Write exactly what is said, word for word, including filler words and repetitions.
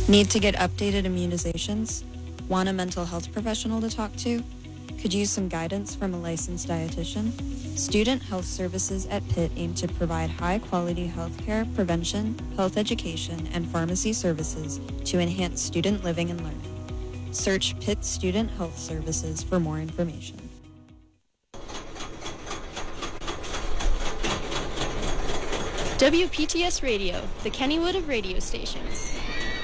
Need to get updated immunizations? Want a mental health professional to talk to? Could use some guidance from a licensed dietitian? Student Health Services at Pitt aim to provide high-quality healthcare, prevention, health education, and pharmacy services to enhance student living and learning. Search Pitt Student Health Services for more information. W P T S Radio, the Kennywood of radio stations.